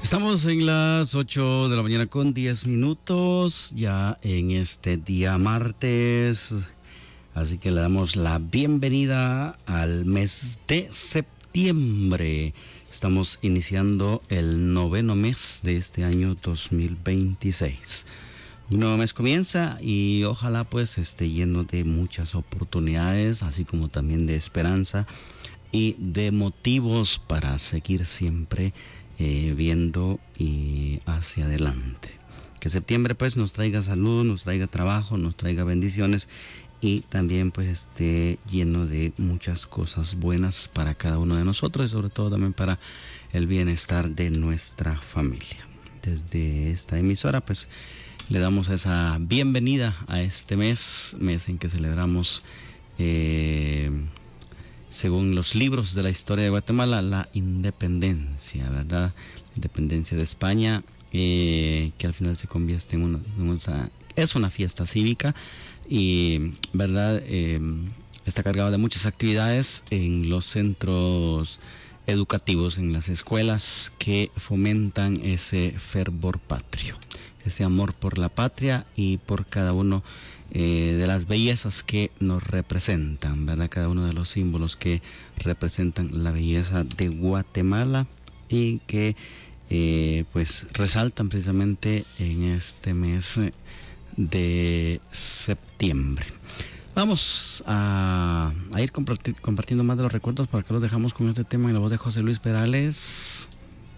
Estamos en las 8 de la mañana con 10 minutos, ya en este día martes, así que le damos la bienvenida al mes de septiembre. Estamos iniciando el noveno mes de este año 2026. Un nuevo mes comienza y ojalá pues esté lleno de muchas oportunidades, así como también de esperanza y de motivos para seguir siempre viendo y hacia adelante. Que septiembre pues nos traiga salud, nos traiga trabajo, nos traiga bendiciones y también pues esté lleno de muchas cosas buenas para cada uno de nosotros y sobre todo también para el bienestar de nuestra familia. Desde esta emisora pues le damos esa bienvenida a este mes en que celebramos según los libros de la historia de Guatemala, la independencia, ¿verdad? La independencia de España, que al final se convierte en es una fiesta cívica y, ¿verdad? Está cargada de muchas actividades en los centros educativos, en las escuelas que fomentan ese fervor patrio, ese amor por la patria y por cada uno de las bellezas que nos representan, ¿verdad? Cada uno de los símbolos que representan la belleza de Guatemala y que pues resaltan precisamente en este mes de septiembre. Vamos a ir compartiendo más de los recuerdos. Por acá los dejamos con este tema en la voz de José Luis Perales.